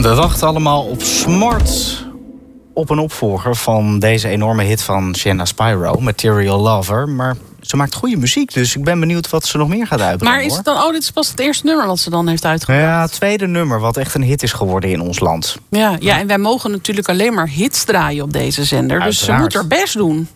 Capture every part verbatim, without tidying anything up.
We wachten allemaal op Smart, op een opvolger van deze enorme hit van Shanna Spyro, Material Lover. Maar ze maakt goede muziek, dus ik ben benieuwd wat ze nog meer gaat uitbrengen. Maar is het dan, oh, dit is pas het eerste nummer wat ze dan heeft uitgebracht? Ja, het tweede nummer wat echt een hit is geworden in ons land. Ja, ja, en wij mogen natuurlijk alleen maar hits draaien op deze zender. Uiteraard. Dus ze moet haar best doen.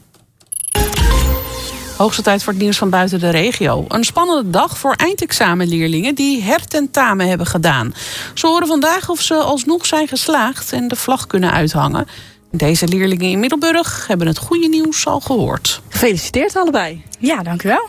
Hoogste tijd voor het nieuws van buiten de regio. Een spannende dag voor eindexamenleerlingen die hertentamen hebben gedaan. Ze horen vandaag of ze alsnog zijn geslaagd en de vlag kunnen uithangen. Deze leerlingen in Middelburg hebben het goede nieuws al gehoord. Gefeliciteerd allebei. Ja, dank u wel.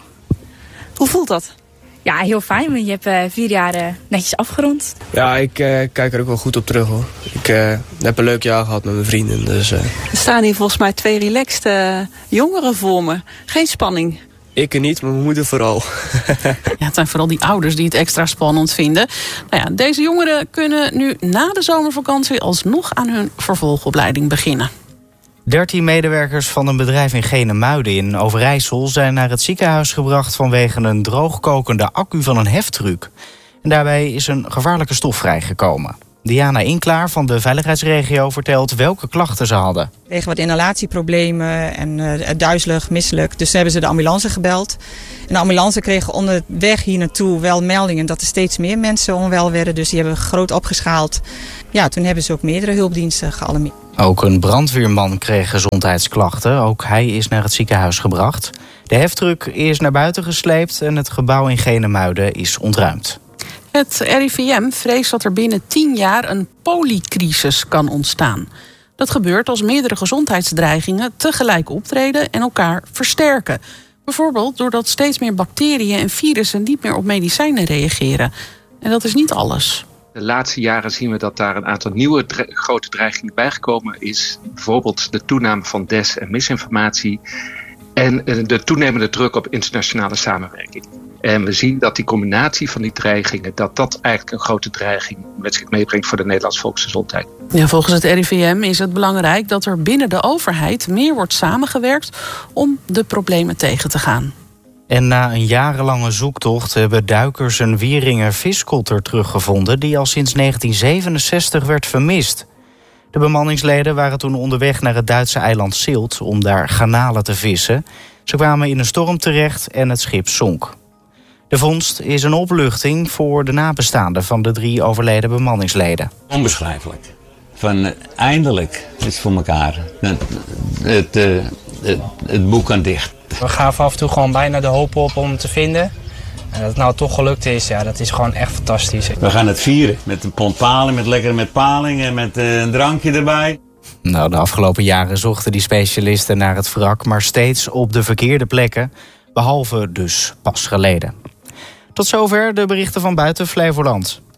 Hoe voelt dat? Ja, heel fijn, want je hebt uh, vier jaar uh, netjes afgerond. Ja, ik uh, kijk er ook wel goed op terug, hoor. Ik uh, heb een leuk jaar gehad met mijn vrienden. Dus, uh... Er staan hier volgens mij twee relaxed uh, jongeren voor me. Geen spanning. Ik er niet, maar mijn moeder vooral. Ja, het zijn vooral die ouders die het extra spannend vinden. Nou ja, deze jongeren kunnen nu na de zomervakantie alsnog aan hun vervolgopleiding beginnen. dertien medewerkers van een bedrijf in Genemuiden in Overijssel zijn naar het ziekenhuis gebracht vanwege een droogkokende accu van een heftruck. En daarbij is een gevaarlijke stof vrijgekomen. Diana Inklaar van de veiligheidsregio vertelt welke klachten ze hadden. We kregen wat inhalatieproblemen en uh, duizelig, misselijk. Dus hebben ze de ambulance gebeld. En de ambulance kreeg onderweg hier naartoe wel meldingen dat er steeds meer mensen onwel werden. Dus die hebben groot opgeschaald. Ja, toen hebben ze ook meerdere hulpdiensten gealarmeerd. Ook een brandweerman kreeg gezondheidsklachten. Ook hij is naar het ziekenhuis gebracht. De heftruck is naar buiten gesleept en het gebouw in Genemuiden is ontruimd. Het R I V M vreest dat er binnen tien jaar een polycrisis kan ontstaan. Dat gebeurt als meerdere gezondheidsdreigingen tegelijk optreden en elkaar versterken. Bijvoorbeeld doordat steeds meer bacteriën en virussen niet meer op medicijnen reageren. En dat is niet alles. De laatste jaren zien we dat daar een aantal nieuwe dre- grote dreigingen bijgekomen is. Bijvoorbeeld de toename van des- en misinformatie en de toenemende druk op internationale samenwerking. En we zien dat die combinatie van die dreigingen, dat dat eigenlijk een grote dreiging met zich meebrengt voor de Nederlandse volksgezondheid. Ja, volgens het R I V M is het belangrijk dat er binnen de overheid meer wordt samengewerkt om de problemen tegen te gaan. En na een jarenlange zoektocht hebben duikers een Wieringer viskotter teruggevonden die al sinds negentien zevenenzestig werd vermist. De bemanningsleden waren toen onderweg naar het Duitse eiland Sylt om daar garnalen te vissen. Ze kwamen in een storm terecht en het schip zonk. De vondst is een opluchting voor de nabestaanden van de drie overleden bemanningsleden. Onbeschrijfelijk. Van uh, eindelijk is het voor elkaar. Het, het, uh, het, het boek kan dicht. We gaven af en toe gewoon bijna de hoop op om het te vinden. En dat het nou toch gelukt is, ja, dat is gewoon echt fantastisch. We gaan het vieren met een pond paling, met lekker met paling en met uh, een drankje erbij. Nou, de afgelopen jaren zochten die specialisten naar het wrak, maar steeds op de verkeerde plekken, behalve dus pas geleden. Tot zover de berichten van buiten Flevoland.